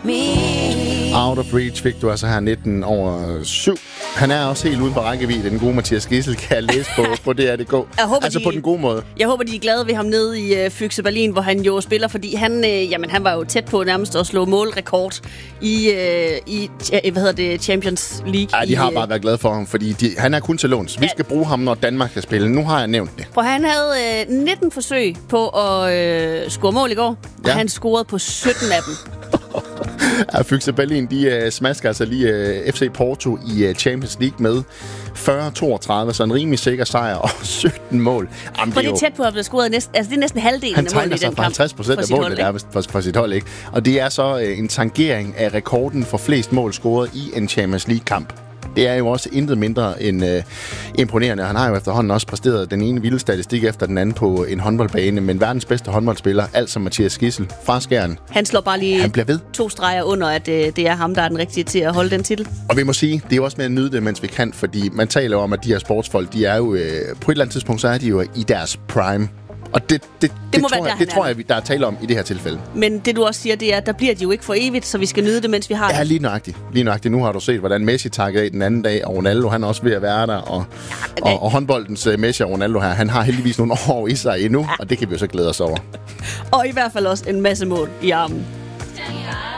Out of Reach fik du altså her 19 over 7. Han er også helt uden for rækkevidde, den gode Mathias Gissel, kan jeg læse på DR.dk. Altså på den gode måde. Jeg håber, de er glade ved ham nede i Füchse Berlin, hvor han jo spiller, fordi han var jo tæt på nærmest at slå målrekord i Champions League. Ja, de har bare været glade for ham, fordi han er kun til låns. Vi skal bruge ham, når Danmark skal spille. Nu har jeg nævnt det. For han havde 19 forsøg på at score mål i går, og han scorede på 17 af dem. Ja, Füchse Berlin, de smasker altså lige FC Porto i Champions League med 40-32, så en rimelig sikker sejr og 17 mål. For det er tæt på at blive scoret det er næsten halvdelen af målene i den kamp. Han tegner sig for 50% af målene der for sit hold, ikke? Og det er så en tangering af rekorden for flest mål scoret i en Champions League-kamp. Det er jo også intet mindre end imponerende. Han har jo efterhånden også præsteret den ene vilde statistik efter den anden på en håndboldbane, men verdens bedste håndboldspiller, altså Mathias Gissel fra Skjern. Han slår bare lige han bliver ved. 2 streger under, at det er ham, der er den rigtige til at holde den titel. Og vi må sige, det er jo også med at nyde det, mens vi kan, fordi man taler jo om, at de her sportsfolk, de er jo på et eller andet tidspunkt, så er de jo i deres prime. Og det tror jeg, der er tale om i det her tilfælde. Men det du også siger, det er, at der bliver de jo ikke for evigt, så vi skal nyde det, mens vi har det. Ja, lige nøjagtigt. Nu har du set, hvordan Messi takkede af den anden dag, og Ronaldo, han er også ved at være der. Og håndboldens Messi og Ronaldo her, han har heldigvis nogle år i sig endnu, og det kan vi jo så glæde os over. Og i hvert fald også en masse mål i armen.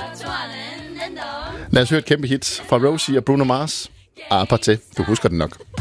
Lad os høre et kæmpe hit fra Rosie og Bruno Mars. Aparte, du husker den nok.